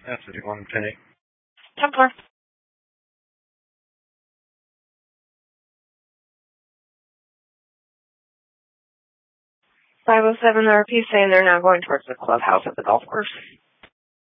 That's a one penny. Templar. 507 RP saying they're now going towards the clubhouse at the golf course.